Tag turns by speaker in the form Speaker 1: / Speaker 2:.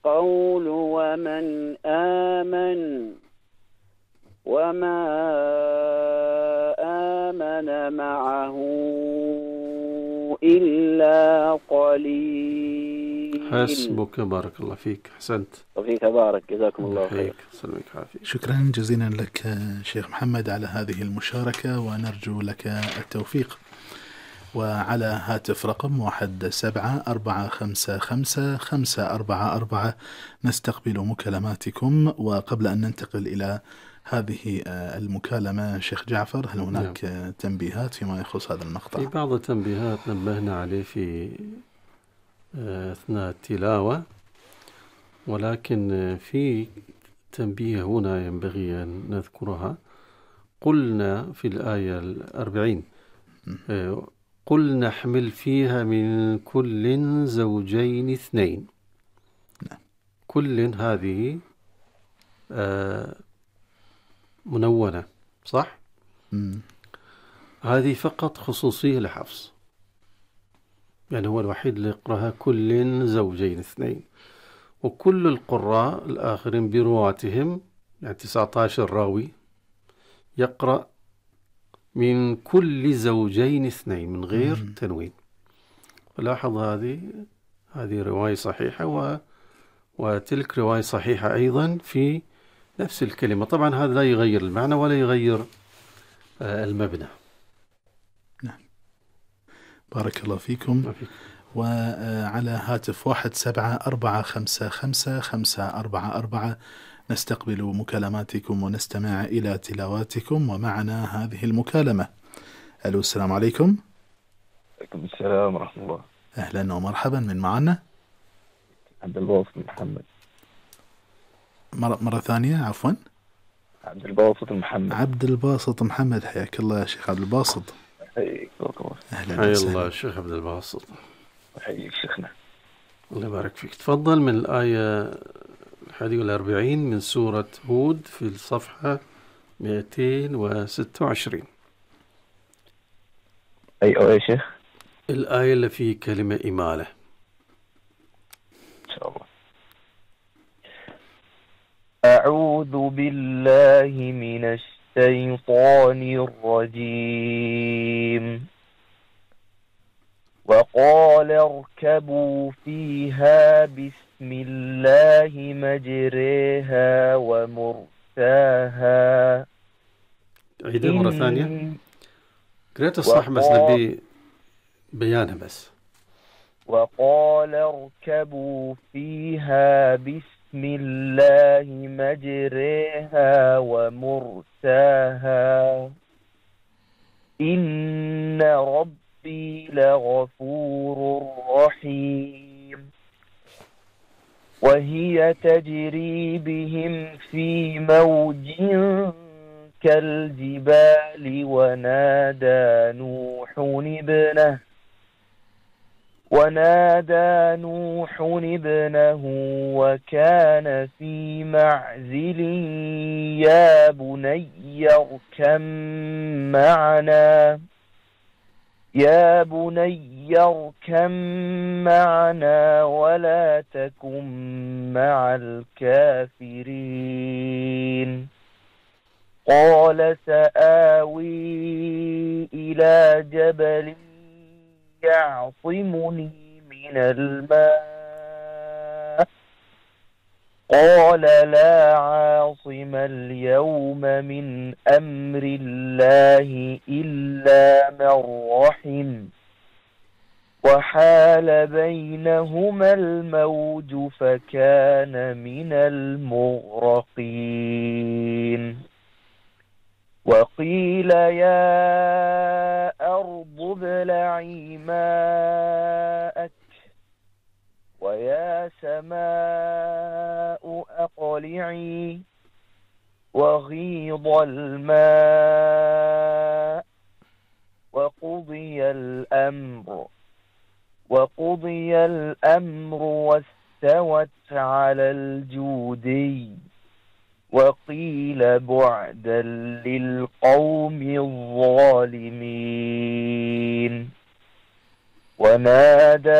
Speaker 1: القول ومن آمن وما آمن معه إلا قليل.
Speaker 2: حسبك، بارك الله فيك، أحسنت.
Speaker 1: وفيك بارك، جزاكم الله خير.
Speaker 2: سلمك عافية.
Speaker 3: شكرا جزيلا لك شيخ محمد على هذه المشاركة، ونرجو لك التوفيق. وعلى هاتف رقم 17455544 نستقبل مكالماتكم. وقبل أن ننتقل إلى هذه المكالمة شيخ جعفر، هل هناك تنبيهات فيما يخص هذا المقطع؟
Speaker 2: في بعض التنبيهات نبهنا عليه في أثناء التلاوة، ولكن في تنبيه هنا ينبغي أن نذكرها. قلنا في الآية 40 قل نحمل فيها من كل زوجين اثنين. كل هذه منونة، صح؟ هذه فقط خصوصية لحفص، يعني هو الوحيد اللي يقرأها كل زوجين اثنين. وكل القراء الآخرين برواتهم، يعني 19 راوي، يقرأ من كل زوجين اثنين من غير تنوين. ولاحظ هذه رواية صحيحة، وتلك رواية صحيحة أيضا في نفس الكلمة. طبعا هذا لا يغير المعنى ولا يغير المبنى.
Speaker 3: نعم، بارك الله فيكم. وعلى هاتف 17455544 نستقبل مكالماتكم ونستمع إلى تلاواتكم. ومعنا هذه المكالمة. ألو، السلام عليكم.
Speaker 4: عليكم السلام ورحمة الله.
Speaker 3: أهلا ومرحبا، من معنا؟
Speaker 4: عبد الباسط محمد.
Speaker 3: مرة ثانية، عفوا.
Speaker 4: عبد الباسط محمد.
Speaker 3: عبد الباسط محمد، حياك الله يا شيخ عبد الباسط.
Speaker 4: حياك الله.
Speaker 3: أهلا
Speaker 2: حيا الله الشيخ عبد الباسط.
Speaker 4: حياك شيخنا،
Speaker 2: الله يبارك فيك. تفضل من الآية 41 من سورة هود في الصفحة 226.
Speaker 4: أي يا شيخ؟
Speaker 2: الآية اللي فيه كلمة إمالة.
Speaker 4: إن شاء الله. أعوذ بالله من الشيطان الرجيم. وقال اركبوا فيها بسم الله مجريها ومرساها.
Speaker 2: عيدها مرة ثانية. قرأت الصح بس نبي بيانها بس.
Speaker 4: وقال اركبوا فيها بسم الله مجريها ومرساها إن ربي لغفور رحيم. وهي تجري بهم في موج كالجبال ونادى نوح ابنه وكان في معزل يا بني اركم معنا ولا تكن مع الكافرين. قال سآوي إلى جبل يعصمني من الماء. قال لا عاصم اليوم من أمر الله إلا من رحم. وحال بينهما الموج فكان من المغرقين. وقيل يا أرض ابلعي ماءك ويا سماء أقلعي وغيض الماء وقضي الأمر واستوت على الجودي. وقيل بعدا للقوم الظالمين. ونادى